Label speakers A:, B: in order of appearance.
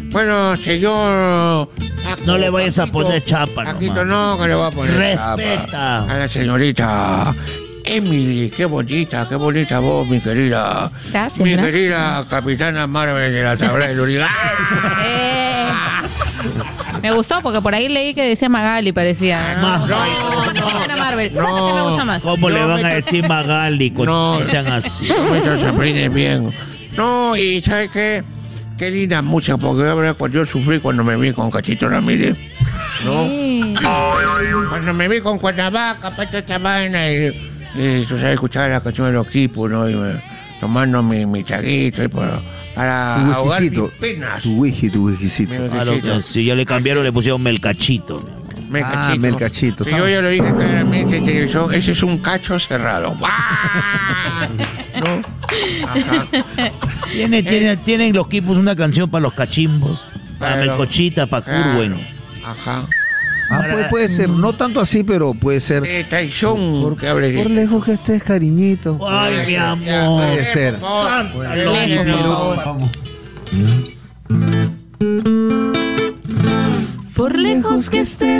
A: Bueno, señor...
B: No le vayas a poner chapa,
A: Paquito, no, que le voy a poner
B: respeta
A: chapa. A la señorita Emily, qué bonita voz, mi querida.
C: Gracias,
A: Mi
C: gracias.
A: querida capitana Marvel de la tabla del Uribe.
C: Me gustó porque por ahí leí que decía Magali, parecía.
B: No,
C: Marvel.
A: no.
C: Esa me gusta más.
B: ¿Cómo le van a decir Magali?
A: No.
B: Sean así.
A: Se aprenden bien. No, y ¿sabes qué? Qué linda música, porque cuando yo sufrí cuando me vi con Cachito Ramírez. ¿No?
C: Sí.
A: Cuando me vi con Cuernavaca, para esta vaina, y tú sabes, escuchar la canción de los Quipos, ¿no? Y tomando mi traguito y para ahogar mis penas.
D: Tu whiskycito.
B: Claro que sí, ya le cambiaron, le pusieron melcachito.
D: Melcachito.
A: Y yo ya lo dije claramente en televisión, ese es un cacho cerrado. ¿No? Ajá.
B: Tienen los Quipos una canción para los cachimbos, para
A: Claro.
B: Melcochita, para Curwen.
A: Ajá.
D: Puede ser, no tanto así, pero puede ser.
A: Tyson, que hable
D: Por lejos que estés, cariñito.
B: Ay, mi amor.
D: Puede ser.
C: Por lejos que estés.